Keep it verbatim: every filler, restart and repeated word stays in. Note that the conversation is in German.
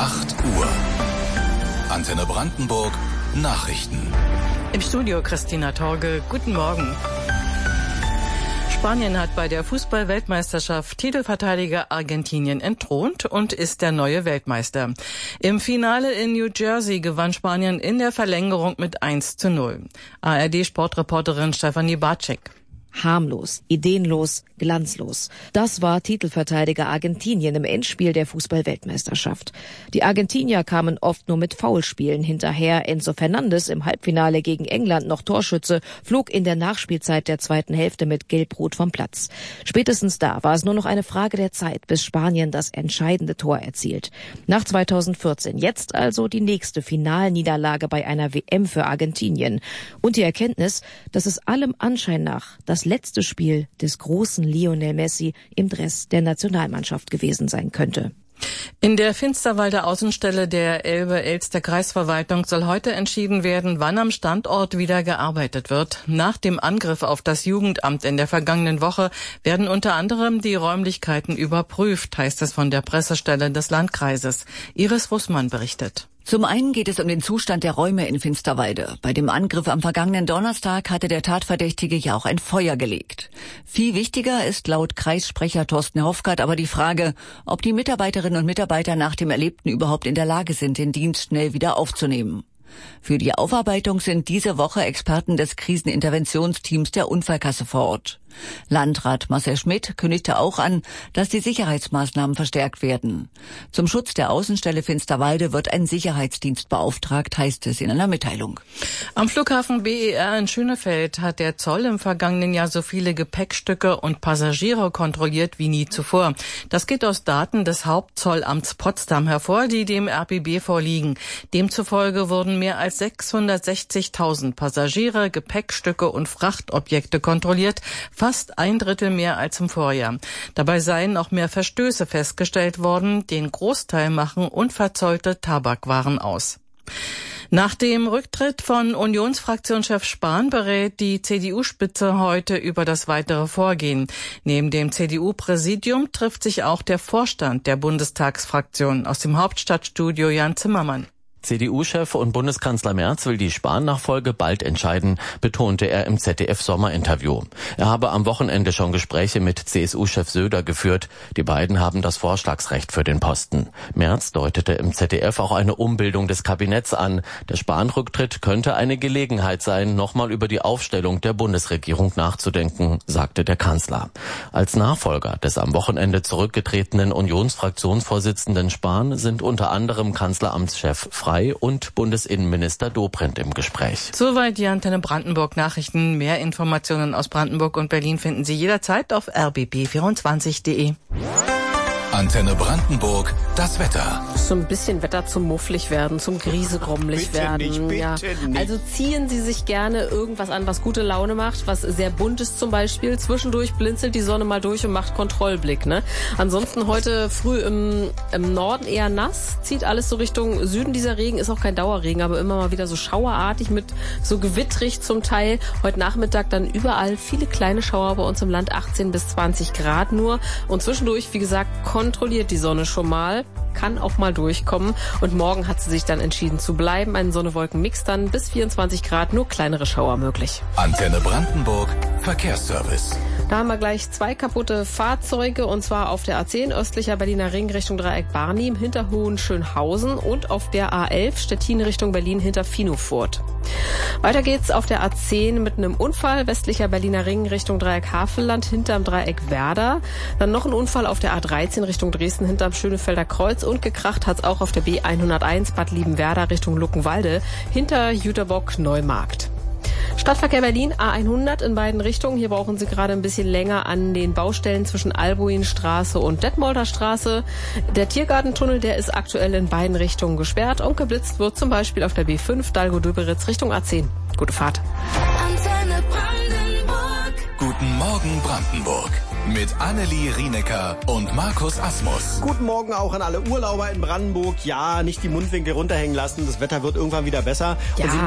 acht Uhr. Antenne Brandenburg Nachrichten. Im Studio Christina Torge. Guten Morgen. Spanien hat bei der Fußball-Weltmeisterschaft Titelverteidiger Argentinien entthront und ist der neue Weltmeister. Im Finale in New Jersey gewann Spanien in der Verlängerung mit eins zu null. A R D-Sportreporterin Stefanie Bartschek. Harmlos, ideenlos, glanzlos. Das war Titelverteidiger Argentinien im Endspiel der Fußball-Weltmeisterschaft. Die Argentinier kamen oft nur mit Foulspielen hinterher. Enzo Fernandes im Halbfinale gegen England noch Torschütze, flog in der Nachspielzeit der zweiten Hälfte mit Gelb-Rot vom Platz. Spätestens da war es nur noch eine Frage der Zeit, bis Spanien das entscheidende Tor erzielt. Nach zweitausendvierzehn, jetzt also die nächste Finalniederlage bei einer W M für Argentinien. Und die Erkenntnis, dass es allem Anschein nach das letzte Spiel des großen Lionel Messi im Dress der Nationalmannschaft gewesen sein könnte. In der Finsterwalder Außenstelle der Elbe-Elster Kreisverwaltung soll heute entschieden werden, wann am Standort wieder gearbeitet wird. Nach dem Angriff auf das Jugendamt in der vergangenen Woche werden unter anderem die Räumlichkeiten überprüft, heißt es von der Pressestelle des Landkreises. Iris Russmann berichtet. Zum einen geht es um den Zustand der Räume in Finsterwalde. Bei dem Angriff am vergangenen Donnerstag hatte der Tatverdächtige ja auch ein Feuer gelegt. Viel wichtiger ist laut Kreissprecher Thorsten Hofgart aber die Frage, ob die Mitarbeiterinnen und Mitarbeiter nach dem Erlebten überhaupt in der Lage sind, den Dienst schnell wieder aufzunehmen. Für die Aufarbeitung sind diese Woche Experten des Kriseninterventionsteams der Unfallkasse vor Ort. Landrat Marcel Schmidt kündigte auch an, dass die Sicherheitsmaßnahmen verstärkt werden. Zum Schutz der Außenstelle Finsterwalde wird ein Sicherheitsdienst beauftragt, heißt es in einer Mitteilung. Am Flughafen B E R in Schönefeld hat der Zoll im vergangenen Jahr so viele Gepäckstücke und Passagiere kontrolliert wie nie zuvor. Das geht aus Daten des Hauptzollamts Potsdam hervor, die dem R B B vorliegen. Demzufolge wurden mehr als sechshundertsechzigtausend Passagiere, Gepäckstücke und Frachtobjekte kontrolliert, fast ein Drittel mehr als im Vorjahr. Dabei seien noch mehr Verstöße festgestellt worden. Den Großteil machen unverzollte Tabakwaren aus. Nach dem Rücktritt von Unionsfraktionschef Spahn berät die C D U-Spitze heute über das weitere Vorgehen. Neben dem C D U-Präsidium trifft sich auch der Vorstand der Bundestagsfraktion. Aus dem Hauptstadtstudio Jan Zimmermann. C D U-Chef und Bundeskanzler Merz will die Spahn-Nachfolge bald entscheiden, betonte er im Z D F-Sommerinterview. Er habe am Wochenende schon Gespräche mit C S U-Chef Söder geführt. Die beiden haben das Vorschlagsrecht für den Posten. Merz deutete im Z D F auch eine Umbildung des Kabinetts an. Der Spahn-Rücktritt könnte eine Gelegenheit sein, nochmal über die Aufstellung der Bundesregierung nachzudenken, sagte der Kanzler. Als Nachfolger des am Wochenende zurückgetretenen Unionsfraktionsvorsitzenden Spahn sind unter anderem Kanzleramtschef Frey und Bundesinnenminister Dobrindt im Gespräch. Soweit die Antenne Brandenburg Nachrichten. Mehr Informationen aus Brandenburg und Berlin finden Sie jederzeit auf r b b vierundzwanzig punkt de. Antenne Brandenburg, das Wetter. So ein bisschen Wetter zum mufflig werden, zum griesegrommelig werden. Nicht, bitte ja. nicht. Also ziehen Sie sich gerne irgendwas an, was gute Laune macht, was sehr bunt ist zum Beispiel. Zwischendurch blinzelt die Sonne mal durch und macht Kontrollblick. Ne? Ansonsten heute früh im, im Norden eher nass, zieht alles so Richtung Süden. Dieser Regen ist auch kein Dauerregen, aber immer mal wieder so schauerartig mit so gewittrig zum Teil. Heute Nachmittag dann überall viele kleine Schauer bei uns im Land, achtzehn bis zwanzig Grad nur. Und zwischendurch, wie gesagt, kontrolliert die Sonne schon mal, kann auch mal durchkommen. Und morgen hat sie sich dann entschieden zu bleiben. Ein Sonne-Wolken-Mix dann bis vierundzwanzig Grad, nur kleinere Schauer möglich. Antenne Brandenburg, Verkehrsservice. Da haben wir gleich zwei kaputte Fahrzeuge, und zwar auf der A zehn östlicher Berliner Ring Richtung Dreieck Barnim hinter Hohenschönhausen und auf der A elf Stettin Richtung Berlin hinter Finufurt. Weiter geht's auf der A zehn mit einem Unfall westlicher Berliner Ring Richtung Dreieck Havelland hinterm Dreieck Werder. Dann noch ein Unfall auf der A dreizehn Richtung Dresden hinterm Schönefelder Kreuz, und gekracht hat's auch auf der B hunderteins Bad Liebenwerda Richtung Luckenwalde hinter Jüterbock Neumarkt. Stadtverkehr Berlin, A hundert in beiden Richtungen. Hier brauchen Sie gerade ein bisschen länger an den Baustellen zwischen Albuinstraße und Detmolder Straße. Der Tiergartentunnel, der ist aktuell in beiden Richtungen gesperrt, und geblitzt wird zum Beispiel auf der B fünf Dalgo-Döberitz Richtung A zehn. Gute Fahrt. Antenne Brandenburg. Guten Morgen Brandenburg. Mit Annelie Rienecker und Markus Asmus. Guten Morgen auch an alle Urlauber in Brandenburg. Ja, nicht die Mundwinkel runterhängen lassen. Das Wetter wird irgendwann wieder besser. Ja. Und Sie